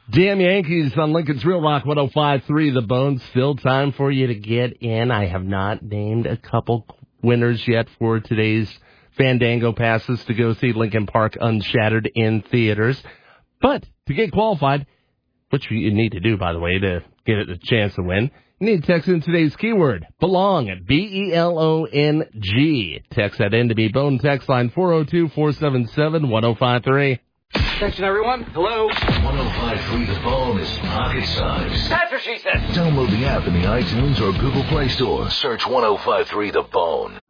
Damn Yankees on Lincoln's Real Rock 105.3 The Bone. Still time for you to get in. I have not named a couple winners yet for today's Fandango passes to go see Lincoln Park Unshattered in theaters. But to get qualified, which you need to do, by the way, to get a chance to win, you need to text in today's keyword, belong, B-E-L-O-N-G. Text that in to be Bone text line 402-477-1053. Attention, everyone. Hello. 105.3 The Bone is pocket size. That's what she said. Download the app in the iTunes or Google Play Store. Search 105.3 The Bone.